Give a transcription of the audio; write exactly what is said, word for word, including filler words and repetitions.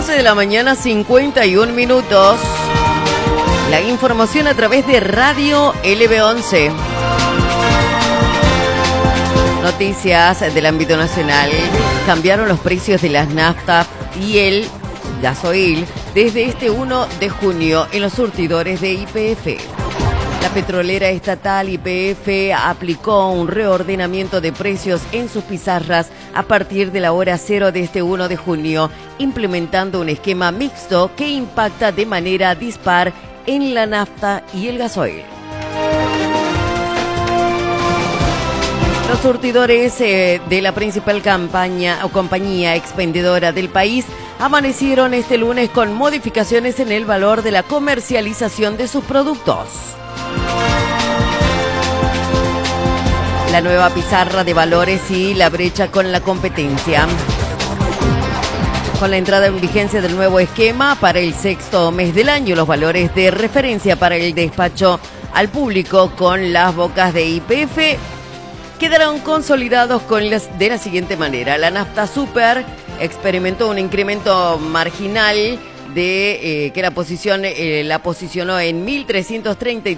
doce de la mañana, cincuenta y un minutos. La información a través de Radio L B once. Noticias del ámbito nacional. Cambiaron los precios de las naftas y el gasoil desde este uno de junio en los surtidores de Y P F. La petrolera estatal Y P F aplicó un reordenamiento de precios en sus pizarras a partir de la hora cero de este uno de junio, implementando un esquema mixto que impacta de manera dispar en la nafta y el gasoil. Los surtidores eh, de la principal campaña o compañía expendedora del país amanecieron este lunes con modificaciones en el valor de la comercialización de sus productos. La nueva pizarra de valores y la brecha con la competencia. Con la entrada en vigencia del nuevo esquema para el sexto mes del año, los valores de referencia para el despacho al público con las bocas de Y P F quedaron consolidados con las, de la siguiente manera. La nafta super experimentó un incremento marginal de eh, que la posición eh, la posicionó en mil trescientos treinta y